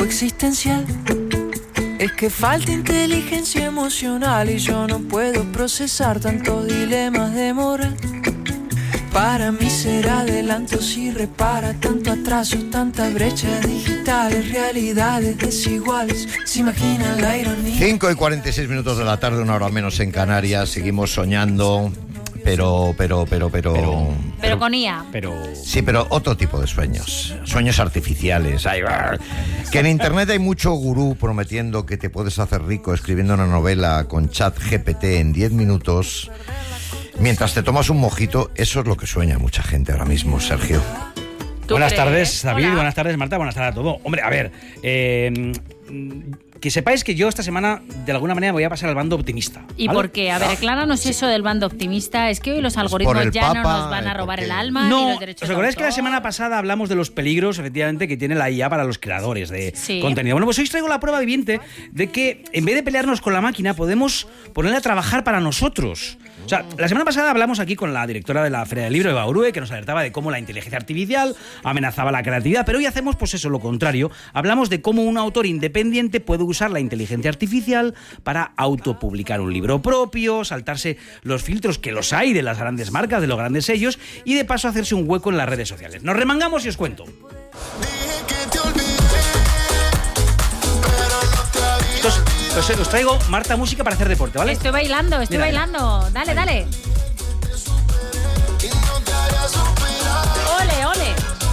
existencial. Es que falta inteligencia emocional y yo no puedo procesar tantos dilemas de moral. Para mí será adelanto si repara tanto atraso, tanta brecha digitales, realidades desiguales. Se imagina la ironía. 5:46 de la tarde, una hora menos en Canarias. Seguimos soñando, pero con IA. Sí, pero otro tipo de sueños. Sueños artificiales. Que en internet hay mucho gurú prometiendo que te puedes hacer rico escribiendo una novela con ChatGPT en 10 minutos. Mientras te tomas un mojito, eso es lo que sueña mucha gente ahora mismo, Sergio. Buenas tardes, David. Hola. Buenas tardes, Marta. Buenas tardes a todos. Hombre, a ver, que sepáis que yo esta semana, de alguna manera, me voy a pasar al bando optimista. ¿Y ¿vale? por qué? A ver, acláranos eso del bando optimista. Es que hoy los algoritmos ya no nos van a robar el alma ni los derechos ¿os acordáis de que la autor? semana pasada hablamos de los peligros, efectivamente, que tiene la IA para los creadores de Sí. contenido? Bueno, pues hoy os traigo la prueba viviente de que, en vez de pelearnos con la máquina, podemos ponerla a trabajar para nosotros. O sea, la semana pasada hablamos aquí con la directora de la Feria del Libro, Eva Urue, que nos alertaba de cómo la inteligencia artificial amenazaba la creatividad, pero hoy hacemos pues eso, lo contrario. Hablamos de cómo un autor independiente puede usar la inteligencia artificial para autopublicar un libro propio, saltarse los filtros que los hay de las grandes marcas, de los grandes sellos, y de paso hacerse un hueco en las redes sociales. Nos remangamos y os cuento. Entonces, os traigo, Marta, música para hacer deporte, ¿vale? Estoy bailando. Dale, dale. Ole, ole.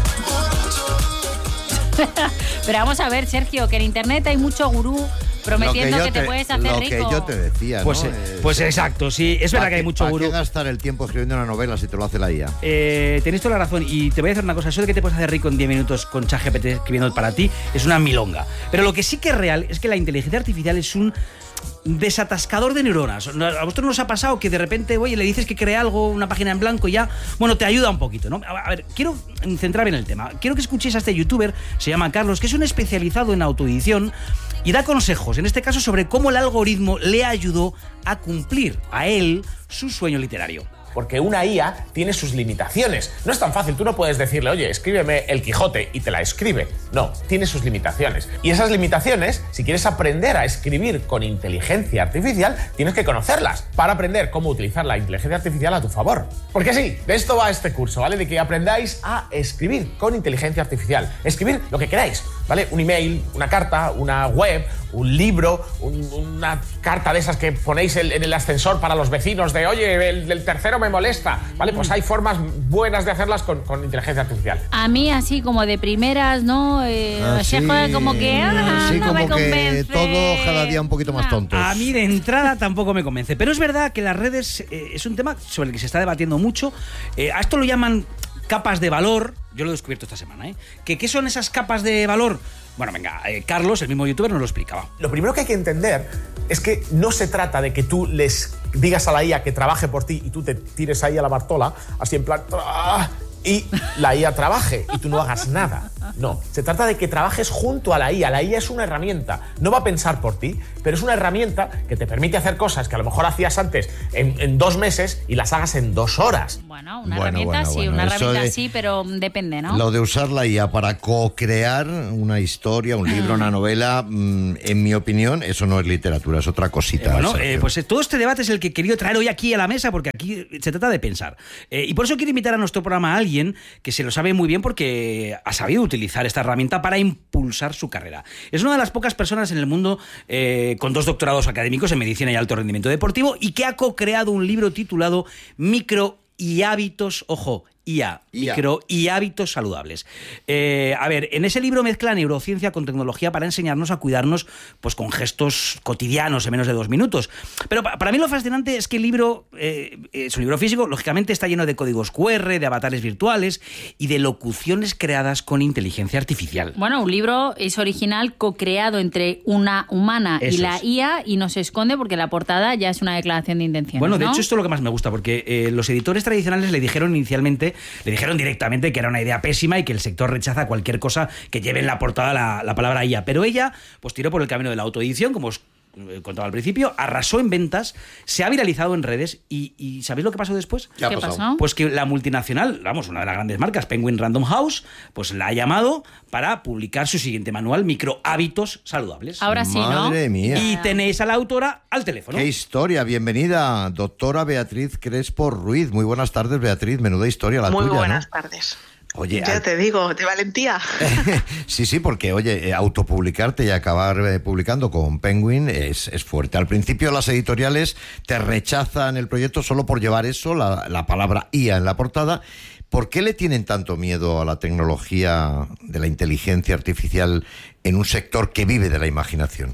Pero vamos a ver, Sergio, que en internet hay mucho gurú prometiendo que te puedes hacer lo rico. que yo te decía, Pues, ¿no? pues exacto, sí, es verdad que hay mucho ¿Para gurú. qué gastar el tiempo escribiendo una novela si te lo hace la IA? Tenéis toda la razón y te voy a decir una cosa, eso de que te puedes hacer rico en 10 minutos con ChatGPT escribiendo para ti es una milonga. Pero lo que sí que es real es que la inteligencia artificial es un desatascador de neuronas. A vosotros nos ha pasado que de repente, oye, le dices que cree algo, una página en blanco y ya, bueno, te ayuda un poquito, ¿no? A ver, quiero centrarme en el tema. Quiero que escuchéis a este youtuber, se llama Carlos, que es un especializado en autoedición y da consejos, en este caso sobre cómo el algoritmo le ayudó a cumplir a él su sueño literario. Porque una IA tiene sus limitaciones. No es tan fácil, tú no puedes decirle, oye, escríbeme El Quijote y te la escribe. No, tiene sus limitaciones. Y esas limitaciones, si quieres aprender a escribir con inteligencia artificial, tienes que conocerlas para aprender cómo utilizar la inteligencia artificial a tu favor. Porque sí, de esto va este curso, ¿vale? De que aprendáis a escribir con inteligencia artificial. Escribir lo que queráis, ¿vale? Un email, una carta, una web, un libro, una carta de esas que ponéis en el ascensor para los vecinos de, oye, el tercero me molesta, ¿vale? Pues hay formas buenas de hacerlas con inteligencia artificial. A mí así como de primeras, ¿no? Se juega como que así no como me que convence. todo cada día un poquito más tonto. A mí de entrada tampoco me convence, pero es verdad que las redes es un tema sobre el que se está debatiendo mucho. A esto lo llaman capas de valor. Yo lo he descubierto esta semana, ¿eh? ¿Qué son esas capas de valor? Bueno, venga, Carlos, el mismo youtuber, nos lo explicaba. Lo primero que hay que entender es que no se trata de que tú les digas a la IA que trabaje por ti y tú te tires ahí a la Bartola, así en plan, y la IA trabaje y tú no hagas nada. No, se trata de que trabajes junto a la IA. La IA es una herramienta, no va a pensar por ti, pero es una herramienta que te permite hacer cosas que a lo mejor hacías antes en 2 meses y las hagas en 2 horas. Bueno, una herramienta sí, una herramienta sí, pero depende, ¿no? Lo de usar la IA para co-crear una historia, un libro, una novela, en mi opinión, eso no es literatura, es otra cosita. Bueno, pues todo este debate es el que he querido traer hoy aquí a la mesa, porque aquí se trata de pensar. Y por eso quiero invitar a nuestro programa a alguien que se lo sabe muy bien porque ha sabido utilizar esta herramienta para impulsar su carrera. Es una de las pocas personas en el mundo con 2 doctorados académicos en medicina y alto rendimiento deportivo y que ha co-creado un libro titulado Micro y hábitos, ojo, IA, micro y hábitos saludables. A ver, en ese libro mezcla neurociencia con tecnología para enseñarnos a cuidarnos pues con gestos cotidianos en menos de 2 minutos. Pero para mí lo fascinante es que el libro, es un libro físico, lógicamente está lleno de códigos QR, de avatares virtuales y de locuciones creadas con inteligencia artificial. Bueno, un libro es original, co-creado entre una humana y la IA y no se esconde porque la portada ya es una declaración de intenciones. Bueno, de ¿no? hecho esto es lo que más me gusta porque los editores tradicionales le dijeron directamente que era una idea pésima y que el sector rechaza cualquier cosa que lleve en la portada la palabra IA. Pero ella pues tiró por el camino de la autoedición, como os contaba al principio, arrasó en ventas, se ha viralizado en redes y ¿sabéis lo que pasó después? ¿Qué pasó? Pues que la multinacional, vamos, una de las grandes marcas, Penguin Random House, pues la ha llamado para publicar su siguiente manual, Microhábitos Saludables. Ahora sí, ¿no? Madre mía. Y tenéis a la autora al teléfono. ¡Qué historia! Bienvenida, doctora Beatriz Crespo Ruiz. Muy buenas tardes, Beatriz. Menuda historia la tuya, Muy buenas ¿no? tardes. Oye, Ya te digo, de valentía. Sí, porque, oye, autopublicarte y acabar publicando con Penguin es fuerte. Al principio las editoriales te rechazan el proyecto solo por llevar eso, la palabra IA en la portada. ¿Por qué le tienen tanto miedo a la tecnología de la inteligencia artificial en un sector que vive de la imaginación?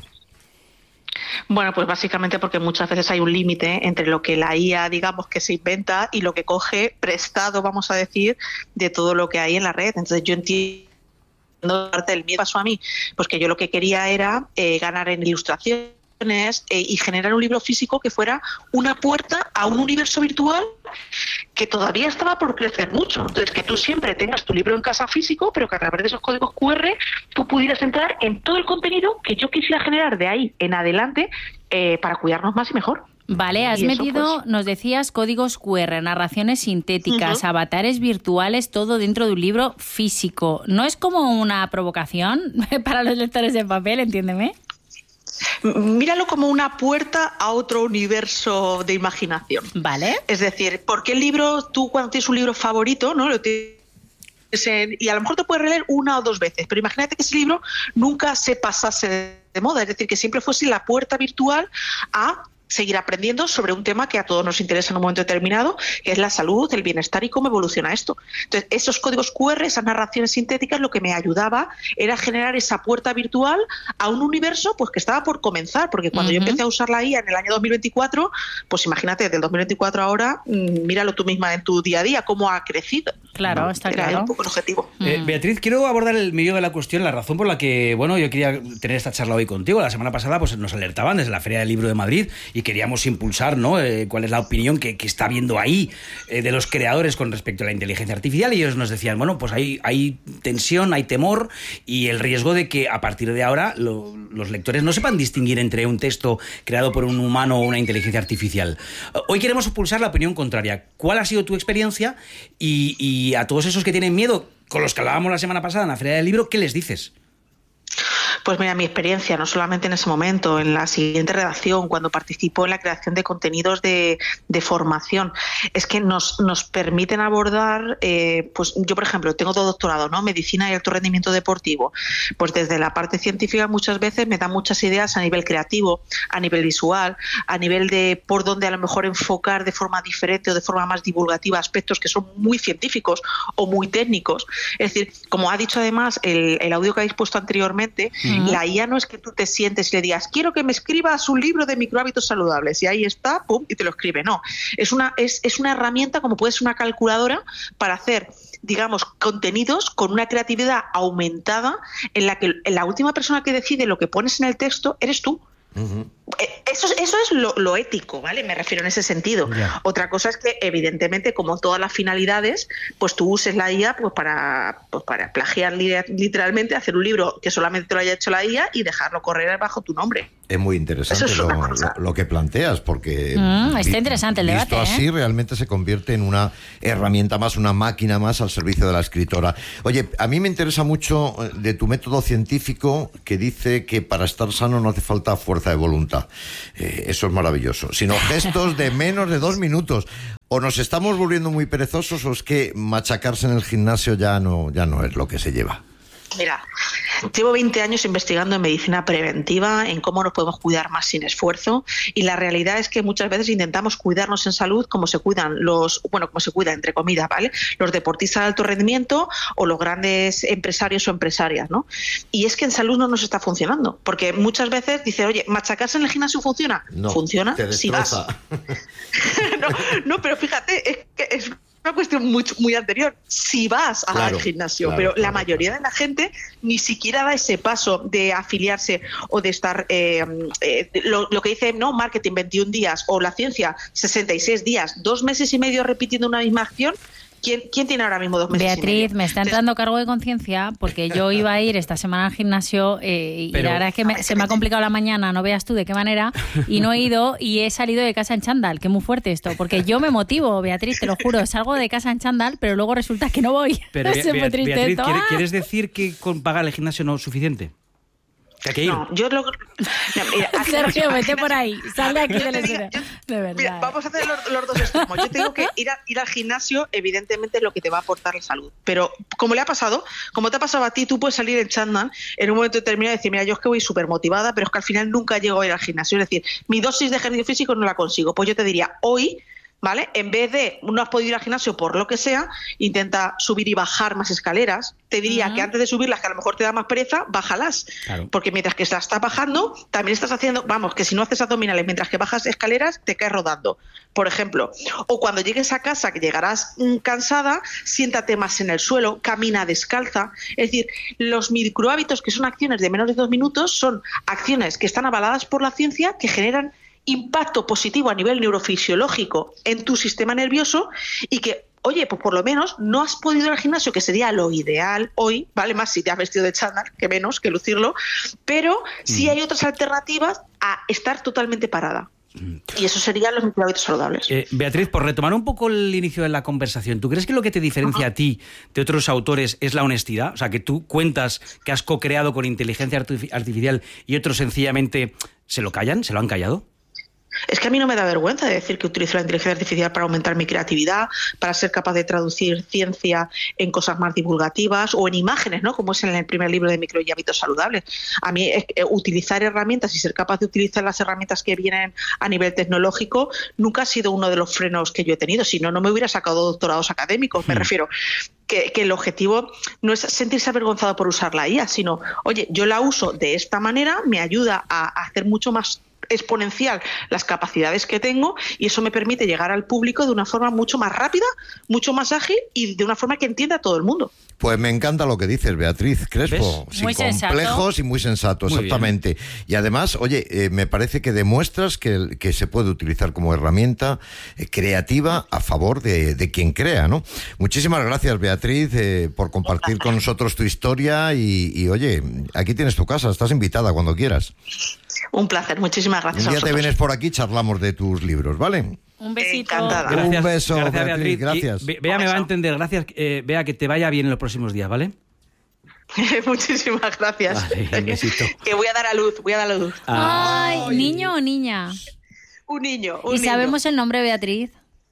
Bueno, pues básicamente porque muchas veces hay un límite entre lo que la IA, digamos, que se inventa y lo que coge prestado, vamos a decir, de todo lo que hay en la red. Entonces yo entiendo parte del miedo. Pasó a mí, pues que yo lo que quería era ganar en ilustraciones y generar un libro físico que fuera una puerta a un universo virtual que todavía estaba por crecer mucho. Entonces, que tú siempre tengas tu libro en casa físico, pero que a través de esos códigos QR tú pudieras entrar en todo el contenido que yo quisiera generar de ahí en adelante para cuidarnos más y mejor. Vale, has metido, pues, nos decías, códigos QR, narraciones sintéticas, avatares virtuales, todo dentro de un libro físico. ¿No es como una provocación para los lectores de papel, entiéndeme? Míralo como una puerta a otro universo de imaginación. Vale. Es decir, porque el libro, tú cuando tienes un libro favorito, ¿no? Y a lo mejor te puedes releer una o dos veces, pero imagínate que ese libro nunca se pasase de moda, es decir, que siempre fuese la puerta virtual a seguir aprendiendo sobre un tema que a todos nos interesa en un momento determinado, que es la salud, el bienestar y cómo evoluciona esto. Entonces, esos códigos QR, esas narraciones sintéticas, lo que me ayudaba era generar esa puerta virtual a un universo pues que estaba por comenzar, porque cuando yo empecé a usar la IA en el año 2024, pues imagínate, del 2024 a ahora, míralo tú misma en tu día a día, cómo ha crecido. Claro, está era claro. un poco el objetivo. Beatriz, quiero abordar el medio de la cuestión, la razón por la que, bueno, yo quería tener esta charla hoy contigo. La semana pasada pues nos alertaban desde la Feria del Libro de Madrid y queríamos impulsar, ¿no? Cuál es la opinión que está habiendo ahí de los creadores con respecto a la inteligencia artificial, y ellos nos decían, bueno, pues hay tensión, hay temor y el riesgo de que a partir de ahora los lectores no sepan distinguir entre un texto creado por un humano o una inteligencia artificial. Hoy queremos impulsar la opinión contraria. ¿Cuál ha sido tu experiencia? Y a todos esos que tienen miedo, con los que hablábamos la semana pasada en la Feria del Libro, ¿qué les dices? Pues mira, mi experiencia, no solamente en ese momento, en la siguiente redacción, cuando participo en la creación de contenidos de formación, es que nos permiten abordar, pues yo por ejemplo tengo todo doctorado, ¿no? Medicina y alto rendimiento deportivo. Pues desde la parte científica muchas veces me dan muchas ideas a nivel creativo, a nivel visual, a nivel de por dónde a lo mejor enfocar de forma diferente o de forma más divulgativa aspectos que son muy científicos o muy técnicos. Es decir, como ha dicho además el audio que habéis puesto anteriormente, la IA no es que tú te sientes y le digas, quiero que me escribas un libro de microhábitos saludables, y ahí está, pum, y te lo escribe. No, es una herramienta como puede ser una calculadora para hacer, digamos, contenidos con una creatividad aumentada en la que la última persona que decide lo que pones en el texto eres tú. Eso es lo ético, ¿vale? Me refiero en ese sentido. Yeah. Otra cosa es que, evidentemente, como todas las finalidades, pues tú uses la IA pues para plagiar literalmente, hacer un libro que solamente te lo haya hecho la IA y dejarlo correr bajo tu nombre. Es muy interesante lo que planteas, porque está interesante el debate. Visto así, realmente se convierte en una herramienta más, una máquina más al servicio de la escritora. Oye, a mí me interesa mucho de tu método científico que dice que para estar sano no hace falta fuerza de voluntad. Eso es maravilloso. Sino gestos de menos de 2 minutos. O nos estamos volviendo muy perezosos o es que machacarse en el gimnasio ya no es lo que se lleva. Mira, llevo 20 años investigando en medicina preventiva, en cómo nos podemos cuidar más sin esfuerzo, y la realidad es que muchas veces intentamos cuidarnos en salud como se cuidan como se cuida entre comillas, ¿vale? Los deportistas de alto rendimiento o los grandes empresarios o empresarias, ¿no? Y es que en salud no nos está funcionando, porque muchas veces dice, oye, ¿machacarse en el gimnasio funciona? No, funciona si vas. no, pero fíjate, es que es una cuestión muy anterior. Si vas al gimnasio, pero la mayoría de la gente ni siquiera da ese paso de afiliarse o de estar lo que dice marketing 21 días o la ciencia 66 días, 2 meses y medio repitiendo una misma acción. ¿Quién tiene ahora mismo 2 meses Beatriz, y medio? me está entrando cargo de conciencia porque yo iba a ir esta semana al gimnasio y Pero- la verdad es que se me ha complicado la mañana, no veas tú de qué manera, y no he ido y he salido de casa en chándal, que es muy fuerte esto, porque yo me motivo, Beatriz, te lo juro, salgo de casa en chándal, pero luego resulta que no voy. Pero Es muy triste Beatriz, esto. ¡Ah! ¿quieres decir que con pagar el gimnasio no es suficiente? Que hay que ir. No, yo lo... No, mira, Sergio, vete por ahí, sal de aquí Yo del te digo- estudio. De verdad. Mira, vamos a hacer los dos extremos. Yo te digo que ir al gimnasio, evidentemente, es lo que te va a aportar la salud. Pero como le ha pasado, como te ha pasado a ti, tú puedes salir en chándal en un momento determinado y decir, mira, yo es que voy súper motivada, pero es que al final nunca llego a ir al gimnasio. Es decir, mi dosis de ejercicio físico no la consigo. Pues yo te diría, hoy, ¿vale? En vez de no has podido ir al gimnasio por lo que sea, intenta subir y bajar más escaleras. Te diría que antes de subirlas, que a lo mejor te da más pereza, bájalas. Claro. Porque mientras que estás bajando, también estás haciendo, vamos, que si no haces abdominales mientras que bajas escaleras, te caes rodando, por ejemplo. O cuando llegues a casa, que llegarás cansada, siéntate más en el suelo, camina descalza. Es decir, los microhábitos, que son acciones de menos de 2 minutos, son acciones que están avaladas por la ciencia, que generan impacto positivo a nivel neurofisiológico en tu sistema nervioso y que, oye, pues por lo menos no has podido ir al gimnasio, que sería lo ideal hoy, ¿vale? Más si te has vestido de chándal, que menos, que lucirlo, pero sí hay otras alternativas a estar totalmente parada. Y eso serían los microhábitos saludables. Beatriz, por retomar un poco el inicio de la conversación, ¿tú crees que lo que te diferencia a ti de otros autores es la honestidad? O sea, que tú cuentas que has co-creado con inteligencia artificial y otros sencillamente se lo callan, se lo han callado. Es que a mí no me da vergüenza de decir que utilizo la inteligencia artificial para aumentar mi creatividad, para ser capaz de traducir ciencia en cosas más divulgativas o en imágenes, ¿no? Como es en el primer libro de Micro y Hábitos Saludables. A mí utilizar herramientas y ser capaz de utilizar las herramientas que vienen a nivel tecnológico nunca ha sido uno de los frenos que yo he tenido. Si no, no me hubiera sacado doctorados académicos. Me refiero que el objetivo no es sentirse avergonzado por usar la IA, sino, oye, yo la uso de esta manera, me ayuda a hacer mucho más exponencial las capacidades que tengo y eso me permite llegar al público de una forma mucho más rápida, mucho más ágil y de una forma que entienda a todo el mundo. Pues me encanta lo que dices, Beatriz Crespo. ¿Ves? Sin Muy sensato. complejos y muy sensato, Muy exactamente. Y además, oye, me parece que demuestras que se puede utilizar como herramienta creativa a favor de quien crea, ¿no? Muchísimas gracias, Beatriz, por compartir con nosotros tu historia y, oye, aquí tienes tu casa, estás invitada cuando quieras. Un placer, muchísimas gracias Un a día te vosotros. vienes por aquí, charlamos de tus libros, ¿vale? Un besito. Encantada. Gracias, Un beso, gracias, Beatriz, Y gracias. Bea me va a entender. Gracias, Bea, que te vaya bien en los próximos días, ¿vale? Muchísimas gracias. Vale, un besito. Que voy a dar a luz, Ay, ¿niño o niña? Un niño. ¿Y sabemos el nombre, Beatriz?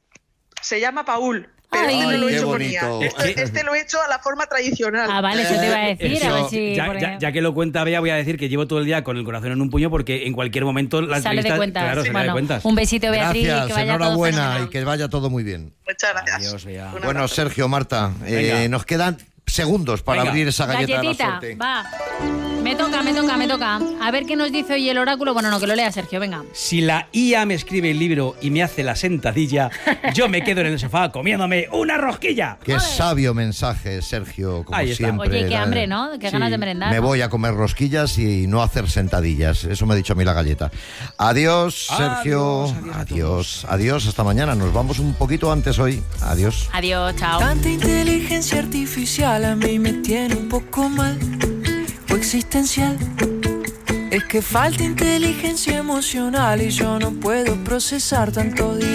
Se llama Paul. Pero Ay, este no lo he qué hecho con bonito. IA. Este lo he hecho a la forma tradicional. Ah, vale, eso te iba a decir. A ver si... Ya que lo cuenta Bea, voy a decir que llevo todo el día con el corazón en un puño porque en cualquier momento la Sale de entrevista... cuentas. Claro, sale de Bueno, cuentas. un besito, Beatriz. Gracias, que vaya todo enhorabuena fenomenal. y que vaya todo muy bien. Muchas gracias. Adiós, Bea. Un Bueno, abrazo. Sergio, Marta, Venga. nos quedan segundos para Venga. abrir esa galleta de la Galletita, suerte. va. Me toca. A ver qué nos dice hoy el oráculo. Bueno, no, que lo lea Sergio, venga. Si la IA me escribe el libro y me hace la sentadilla, yo me quedo en el sofá comiéndome una rosquilla. Qué sabio mensaje, Sergio, como Ahí está. siempre. Oye, qué hambre, ¿no? Qué ganas de merendar. Me ¿no? voy a comer rosquillas y no hacer sentadillas. Eso me ha dicho a mí la galleta. Adiós, Sergio. Adiós, adiós a Adiós, hasta mañana. Nos vamos un poquito antes hoy. Adiós. Adiós, chao. Tanta inteligencia artificial a mí me tiene un poco mal o existencial. Es que falta inteligencia emocional y yo no puedo procesar tanto